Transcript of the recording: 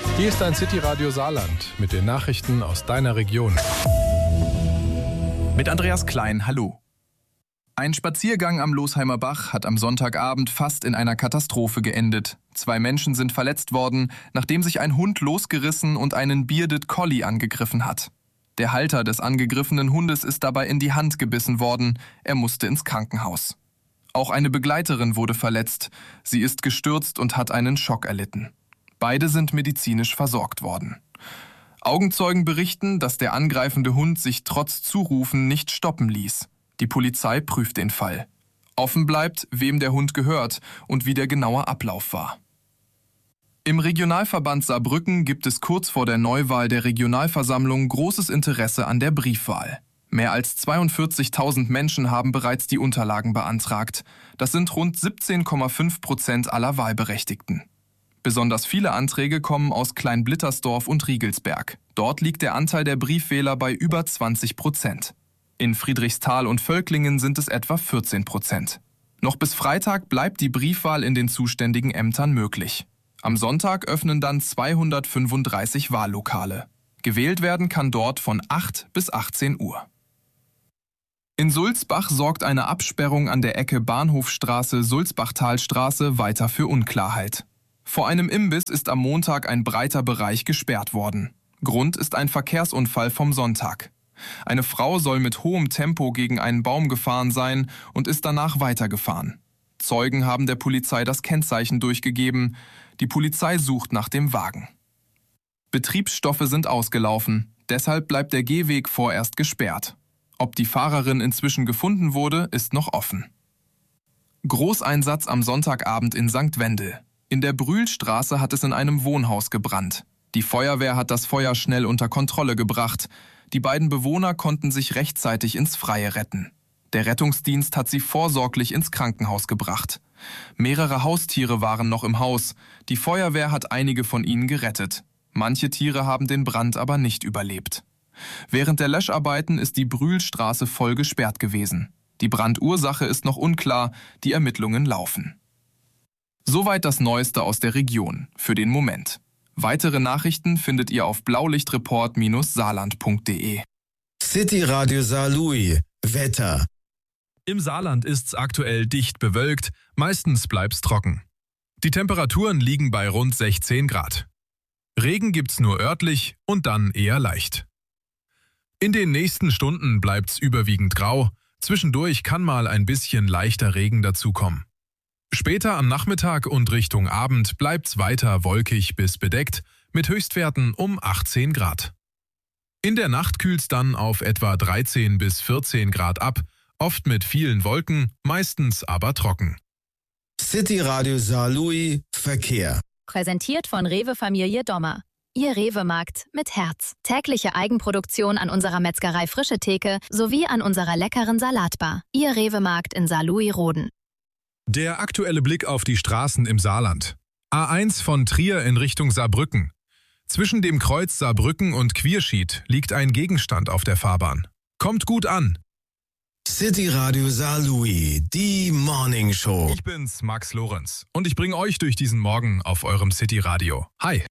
Hier ist ein City-Radio Saarland mit den Nachrichten aus deiner Region. Mit Andreas Klein, hallo. Ein Spaziergang am Losheimer Bach hat am Sonntagabend fast in einer Katastrophe geendet. 2 Menschen sind verletzt worden, nachdem sich ein Hund losgerissen und einen Bearded Collie angegriffen hat. Der Halter des angegriffenen Hundes ist dabei in die Hand gebissen worden. Er musste ins Krankenhaus. Auch eine Begleiterin wurde verletzt. Sie ist gestürzt und hat einen Schock erlitten. Beide sind medizinisch versorgt worden. Augenzeugen berichten, dass der angreifende Hund sich trotz Zurufen nicht stoppen ließ. Die Polizei prüft den Fall. Offen bleibt, wem der Hund gehört und wie der genaue Ablauf war. Im Regionalverband Saarbrücken gibt es kurz vor der Neuwahl der Regionalversammlung großes Interesse an der Briefwahl. Mehr als 42.000 Menschen haben bereits die Unterlagen beantragt. Das sind rund 17,5% aller Wahlberechtigten. Besonders viele Anträge kommen aus Kleinblittersdorf und Riegelsberg. Dort liegt der Anteil der Briefwähler bei über 20%. In Friedrichsthal und Völklingen sind es etwa 14%. Noch bis Freitag bleibt die Briefwahl in den zuständigen Ämtern möglich. Am Sonntag öffnen dann 235 Wahllokale. Gewählt werden kann dort von 8 bis 18 Uhr. In Sulzbach sorgt eine Absperrung an der Ecke Bahnhofstraße-Sulzbachtalstraße weiter für Unklarheit. Vor einem Imbiss ist am Montag ein breiter Bereich gesperrt worden. Grund ist ein Verkehrsunfall vom Sonntag. Eine Frau soll mit hohem Tempo gegen einen Baum gefahren sein und ist danach weitergefahren. Zeugen haben der Polizei das Kennzeichen durchgegeben. Die Polizei sucht nach dem Wagen. Betriebsstoffe sind ausgelaufen, deshalb bleibt der Gehweg vorerst gesperrt. Ob die Fahrerin inzwischen gefunden wurde, ist noch offen. Großeinsatz am Sonntagabend in St. Wendel. In der Brühlstraße hat es in einem Wohnhaus gebrannt. Die Feuerwehr hat das Feuer schnell unter Kontrolle gebracht. Die beiden Bewohner konnten sich rechtzeitig ins Freie retten. Der Rettungsdienst hat sie vorsorglich ins Krankenhaus gebracht. Mehrere Haustiere waren noch im Haus. Die Feuerwehr hat einige von ihnen gerettet. Manche Tiere haben den Brand aber nicht überlebt. Während der Löscharbeiten ist die Brühlstraße voll gesperrt gewesen. Die Brandursache ist noch unklar, die Ermittlungen laufen. Soweit das Neueste aus der Region, für den Moment. Weitere Nachrichten findet ihr auf blaulichtreport-saarland.de. City Radio Saarlouis. Wetter. Im Saarland ist's aktuell dicht bewölkt, meistens bleibt's trocken. Die Temperaturen liegen bei rund 16 Grad. Regen gibt's nur örtlich und dann eher leicht. In den nächsten Stunden bleibt's überwiegend grau, zwischendurch kann mal ein bisschen leichter Regen dazukommen. Später am Nachmittag und Richtung Abend bleibt's weiter wolkig bis bedeckt, mit Höchstwerten um 18 Grad. In der Nacht kühlt's dann auf etwa 13 bis 14 Grad ab, oft mit vielen Wolken, meistens aber trocken. City Radio Saarlouis Verkehr. Präsentiert von Rewe Familie Dommer. Ihr Rewe-Markt mit Herz. Tägliche Eigenproduktion an unserer Metzgerei Frische Theke sowie an unserer leckeren Salatbar. Ihr Rewe-Markt in Saarlouis-Roden. Der aktuelle Blick auf die Straßen im Saarland. A1 von Trier in Richtung Saarbrücken. Zwischen dem Kreuz Saarbrücken und Quierschied liegt ein Gegenstand auf der Fahrbahn. Kommt gut an. City Radio Saarlouis, die Morning Show. Ich bin's, Max Lorenz, und ich bringe euch durch diesen Morgen auf eurem City Radio. Hi.